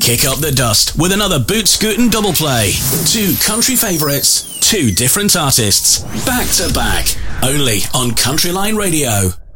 Kick up the dust with another Boot Scootin' double play. Two country favourites, two different artists, back to back, only on Country Line Radio.